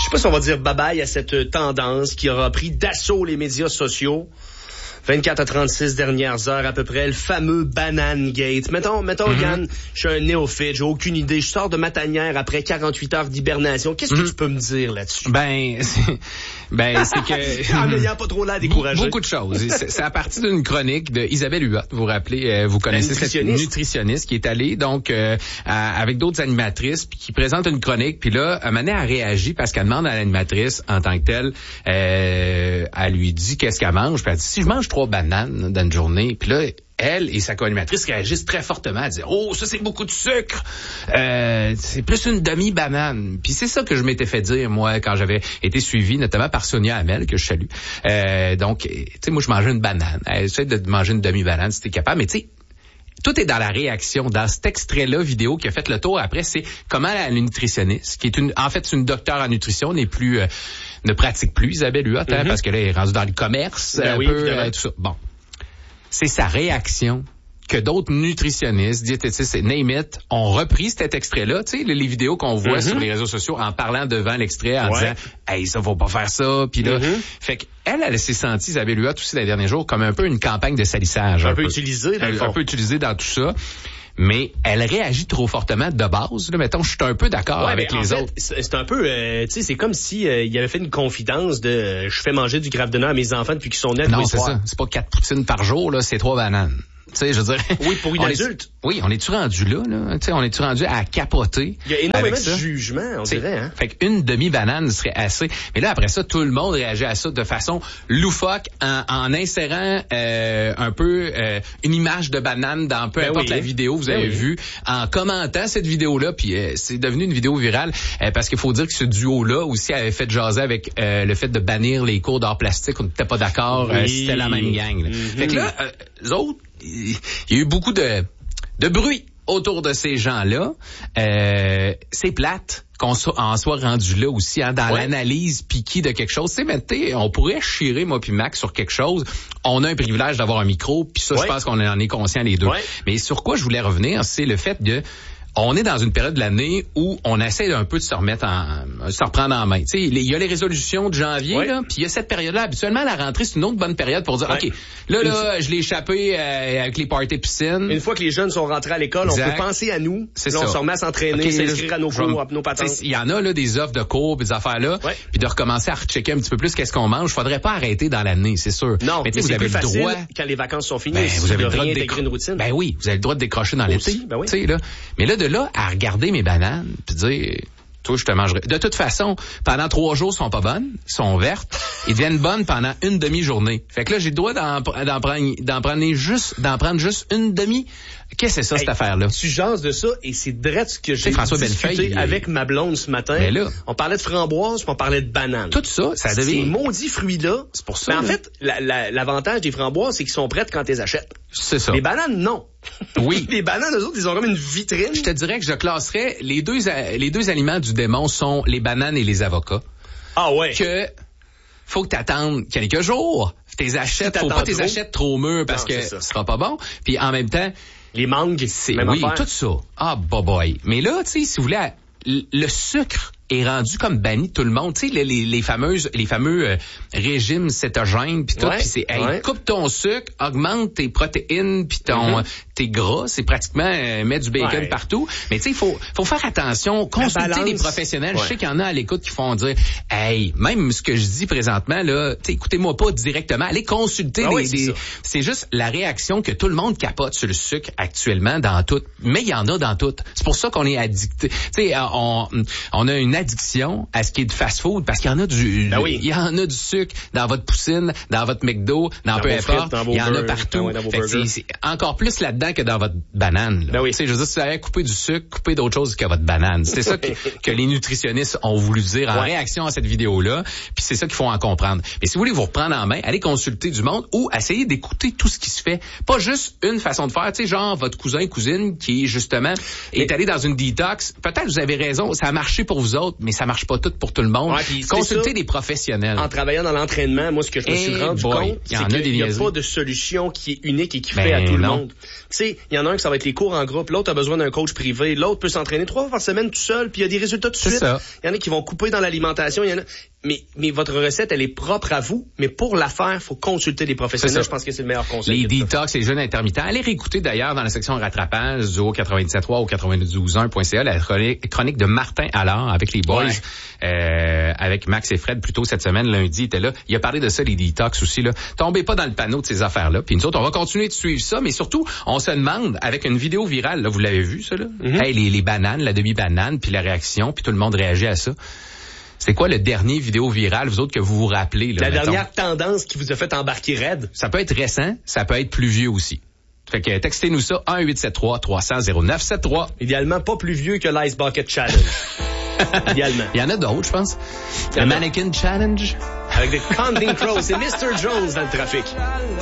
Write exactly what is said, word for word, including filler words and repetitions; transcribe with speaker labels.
Speaker 1: sais pas si on va dire bye-bye à cette tendance qui aura pris d'assaut les médias sociaux. vingt-quatre à trente-six dernières heures à peu près, le fameux Banane Gate. Mettons, mettons, mm-hmm. Yann, je suis un néophyte, j'ai aucune idée. Je sors de ma tanière après quarante-huit heures d'hibernation. Qu'est-ce mm-hmm. que tu peux me dire là-dessus?
Speaker 2: Ben, c'est, ben, c'est que...
Speaker 1: en n'ayant pas trop l'air découragé.
Speaker 2: Beaucoup de choses. C'est, c'est à partir d'une chronique de Isabelle Huot. Vous vous rappelez, euh, vous connaissez cette nutritionniste qui est allée, donc, euh, à, avec d'autres animatrices, puis qui présente une chronique. Puis là, à un moment donné, elle réagit parce qu'elle demande à l'animatrice, en tant que telle, euh, elle lui dit qu'est-ce qu'elle mange. Puis elle dit, si je mange trois bananes dans une journée, puis là, elle et sa co-animatrice réagissent très fortement. Elle dit, oh, ça c'est beaucoup de sucre. Euh, c'est plus une demi-banane. Puis c'est ça que je m'étais fait dire, moi, quand j'avais été suivi, notamment par Sonia Hamel, que je salue. Euh, donc, tu sais, moi, je mangeais une banane. Elle essaie de manger une demi-banane si t'es capable. Mais tu sais, tout est dans la réaction. Dans cet extrait-là vidéo qui a fait le tour après, c'est comment la nutritionniste, qui est une, en fait, c'est une docteure en nutrition, n'est plus, euh, ne pratique plus Isabelle Huot, mm-hmm. hein, parce qu'elle est rendue dans le commerce, ben un oui, peu, euh, tout ça. Bon. C'est sa réaction que d'autres nutritionnistes, diététistes et name it, ont repris cet extrait-là, tu sais, les, les vidéos qu'on voit mm-hmm. sur les réseaux sociaux en parlant devant l'extrait, en ouais. disant « Hey, ça, faut pas faire ça », puis là, mm-hmm. fait qu'elle, elle s'est sentie, Isabelle Huot, aussi, les derniers jours, comme un peu une campagne de salissage.
Speaker 1: Un, un
Speaker 2: peu,
Speaker 1: peu utilisée,
Speaker 2: un, un peu utilisée dans tout ça. Mais elle réagit trop fortement de base. Là, mettons, je suis un peu d'accord ouais, avec les
Speaker 1: fait,
Speaker 2: autres.
Speaker 1: C'est un peu, euh, tu sais, c'est comme si euh, il avait fait une confidence de euh, je fais manger du Kraft Dinner à mes enfants depuis qu'ils sont nés.
Speaker 2: Non, c'est ça. C'est pas quatre poutines par jour, là, c'est trois bananes. Tu sais, je veux dire.
Speaker 1: Oui, pour une adulte.
Speaker 2: Est, oui, on est-tu rendu là, là? Tu sais, on est-tu rendu à capoter?
Speaker 1: Il y a énormément de jugement, on
Speaker 2: T'sais,
Speaker 1: dirait, hein?
Speaker 2: Fait qu'une demi-banane serait assez. Mais là, après ça, tout le monde réagit à ça de façon loufoque en, en insérant euh, un peu euh, une image de banane dans peu ben importe oui. la vidéo, vous avez ben vu, oui. en commentant cette vidéo-là, puis euh, c'est devenu une vidéo virale euh, parce qu'il faut dire que ce duo-là aussi avait fait jaser avec euh, le fait de bannir les cours d'art plastique. On n'était pas d'accord, oui. euh, c'était la même gang. Là. Mm-hmm. Fait que là, euh, les autres, il y a eu beaucoup de, de bruit autour de ces gens-là. Euh, c'est plate qu'on soit, en soit rendu là aussi, hein, dans ouais. l'analyse piquée de quelque chose. Tu sais, mais tu on pourrait chirer, moi puis Max, sur quelque chose. On a un privilège d'avoir un micro, puis ça, ouais. je pense qu'on en est conscient les deux. Ouais. Mais sur quoi je voulais revenir, c'est le fait de... On est dans une période de l'année où on essaie un peu de se remettre en, se reprendre en main. Tu sais, il y a les résolutions de janvier, ouais. là, puis il y a cette période-là. Habituellement, la rentrée, c'est une autre bonne période pour dire, ouais. OK, là, là, une... je l'ai échappé euh, avec les parties piscines.
Speaker 1: Une fois que les jeunes sont rentrés à l'école, exact. On peut penser à nous. C'est là, ça. On se remet à s'entraîner, okay, s'inscrire à nos cours, à nos patentes.
Speaker 2: Il y en a, là, des offres de cours, puis des affaires-là, ouais. puis de recommencer à rechecker un petit peu plus qu'est-ce qu'on mange. Faudrait pas arrêter dans l'année, c'est sûr.
Speaker 1: Non, mais, mais vous
Speaker 2: c'est
Speaker 1: avez
Speaker 2: plus
Speaker 1: le
Speaker 2: facile
Speaker 1: droit, quand les vacances sont finies,
Speaker 2: ben, vous avez le droit de
Speaker 1: réintégrer une routine.
Speaker 2: Ben oui, vous avez le droit de décrocher dans l'été.
Speaker 1: Ben oui.
Speaker 2: Tu sais, là. Mais là, de là à regarder mes bananes puis dire toi je te mangerai. De toute façon, pendant trois jours, sont pas bonnes, sont vertes, ils deviennent bonnes pendant une demi-journée. Fait que là, j'ai le droit d'en, d'en prendre d'en prendre juste d'en prendre juste une demi. Qu'est-ce que c'est ça hey, cette affaire-là?
Speaker 1: Tu jases de ça et c'est direct ce que j'ai discuté avec ma blonde ce matin.
Speaker 2: Mais là,
Speaker 1: on parlait de framboise, puis on parlait de banane.
Speaker 2: Tout ça, ça devient...
Speaker 1: Ces maudits fruits-là.
Speaker 2: C'est pour ça.
Speaker 1: Mais en
Speaker 2: là.
Speaker 1: fait, la, la, l'avantage des framboises, c'est qu'ils sont prêtes quand tu les achètes.
Speaker 2: C'est ça.
Speaker 1: Les bananes, non.
Speaker 2: Oui.
Speaker 1: Les bananes, eux autres, ils ont comme une vitrine.
Speaker 2: Je te dirais que je classerais les deux, les deux aliments du démon sont les bananes et les avocats.
Speaker 1: Ah ouais.
Speaker 2: Que faut que t'attendes quelques jours. T'es achètes, si faut pas t'es achètes trop mûrs parce non, que ce sera pas bon. Puis en même temps,
Speaker 1: les mangues,
Speaker 2: c'est
Speaker 1: même
Speaker 2: oui,
Speaker 1: affaire.
Speaker 2: Tout ça. Ah, bah boy. Mais là, tu sais, si vous voulez, le sucre est rendu comme banni de tout le monde. Tu sais, les, les, les fameuses, les fameux euh, régimes cétogènes puis tout.
Speaker 1: Ouais,
Speaker 2: puis c'est, hey,
Speaker 1: ouais.
Speaker 2: coupe ton sucre, augmente tes protéines puis ton, mm-hmm. tes gras. C'est pratiquement euh, mettre du bacon ouais. partout. Mais tu sais, il faut, faut faire attention. Consulter les professionnels. Ouais. Je sais qu'il y en a à l'écoute qui font dire, hey, même ce que je dis présentement là, tu sais, écoutez-moi pas directement. Allez consulter
Speaker 1: ah
Speaker 2: les,
Speaker 1: oui, c'est,
Speaker 2: des, c'est juste la réaction que tout le monde capote sur le sucre actuellement dans tout. Mais il y en a dans tout. C'est pour ça qu'on est addicté. Tu sais, on, on a une addiction à ce qui est du fast-food parce qu'il y en a du,
Speaker 1: ben oui.
Speaker 2: il y en a du sucre dans votre poutine, dans votre McDo, dans, dans peu importe, il y en a partout. Ben oui, fait que c'est, c'est encore plus là-dedans que dans votre banane. Là.
Speaker 1: Ben oui.
Speaker 2: Tu sais, je veux dire, si vous avez coupé du sucre, coupez d'autres choses que votre banane. C'est ça que, que les nutritionnistes ont voulu dire en ouais. réaction à cette vidéo-là. Puis c'est ça qu'il faut en comprendre. Mais si vous voulez vous reprendre en main, allez consulter du monde ou essayez d'écouter tout ce qui se fait. Pas juste une façon de faire. Tu sais, genre votre cousin, cousine qui justement Mais... est allé dans une détox. Peut-être que vous avez raison, ça a marché pour vous autres. autres, mais ça marche pas tout pour tout le monde.
Speaker 1: Ouais, puis
Speaker 2: consultez
Speaker 1: ça,
Speaker 2: des professionnels.
Speaker 1: En travaillant dans l'entraînement, moi, ce que je me suis hey rendu boy, compte, c'est qu'il n'y a pas de solution qui est unique et qui ben fait à tout non. le monde. Tu sais, il y en a un qui ça va être les cours en groupe, l'autre a besoin d'un coach privé, l'autre peut s'entraîner trois fois par semaine tout seul, puis il y a des résultats tout de suite. Il y en a qui vont couper dans l'alimentation, il y en a... Mais, mais votre recette, elle est propre à vous, mais pour la faire, il faut consulter des professionnels. Je pense que c'est le meilleur conseil.
Speaker 2: Les detox, les jeûnes intermittents. Allez réécouter d'ailleurs dans la section rattrapage du quatre-vingt-dix-sept trois ou quatre-vingt-douze un point c a la chronique de Martin Allard avec les boys, ouais. euh, avec Max et Fred, plutôt cette semaine, lundi, il était là. Il a parlé de ça, les detox aussi, là. Tombez pas dans le panneau de ces affaires-là. Puis nous autres, on va continuer de suivre ça, mais surtout, on se demande, avec une vidéo virale, là, vous l'avez vu, ça, là? Mm-hmm. Hey, les, les bananes, la demi-banane, puis la réaction, puis tout le monde réagit à ça. C'est quoi le dernier vidéo viral, vous autres, que vous vous rappelez? Là,
Speaker 1: la
Speaker 2: mettons?
Speaker 1: Dernière tendance qui vous a fait embarquer raide.
Speaker 2: Ça peut être récent, ça peut être plus vieux aussi. Fait que textez-nous ça, un huit sept trois trois cents zéro neuf sept trois.
Speaker 1: Idéalement, pas plus vieux que l'Ice Bucket Challenge. Idéalement.
Speaker 2: Il y en a d'autres, je pense. Le Mannequin Challenge.
Speaker 1: Avec des Counting Crows, c'est mister Jones dans le trafic.